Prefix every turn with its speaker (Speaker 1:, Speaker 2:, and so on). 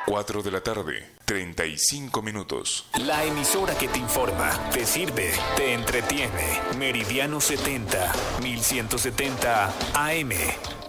Speaker 1: 4 de la tarde, 35 minutos.
Speaker 2: La emisora que te informa, te sirve, te entretiene. Meridiano 70, 1170 AM.